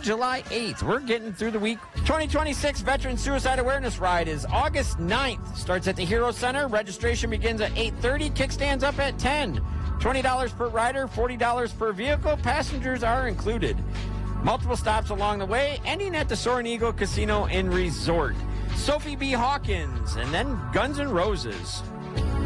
July 8th. We're getting through the week. 2026 Veteran Suicide Awareness Ride is August 9th. Starts at the Hero Center. Registration begins at 8:30. Kickstands up at 10. $20 per rider, $40 per vehicle. Passengers are included. Multiple stops along the way, ending at the Soaring Eagle Casino and Resort. Sophie B. Hawkins, and then Guns N' Roses.